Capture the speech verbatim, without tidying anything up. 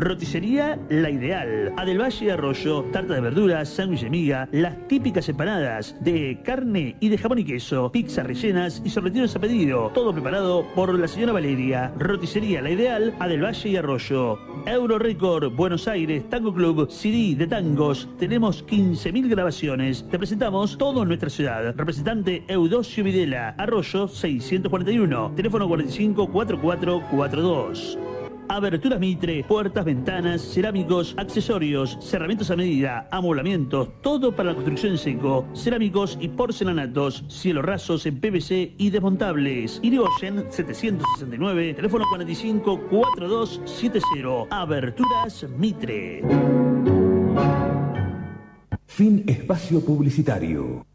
Roticería La Ideal. A del Valle Arroyo, tarta de verduras, sándwich de miga, las típicas empanadas de carne y de jamón y queso, pizzas rellenas y sorrentinos a pedido. Todo preparado por la señora Valeria. Roticería La Ideal, a del Valle y Arroyo. Euro Record, Buenos Aires, Tango Club, C D de tangos. Tenemos quince mil grabaciones. Te presentamos todo en nuestra ciudad. Representante Eudosio Videla, Arroyo seiscientos cuarenta y uno. Teléfono cuarenta y cinco, cuarenta y cuatro cuarenta y dos. Aberturas Mitre, puertas, ventanas, cerámicos, accesorios, cerramientos a medida, amoblamientos, todo para la construcción en seco, cerámicos y porcelanatos, cielos rasos en P V C y desmontables. Irigoyen setecientos sesenta y nueve, teléfono cuarenta y cinco, cuarenta y dos setenta. Aberturas Mitre. Fin espacio publicitario.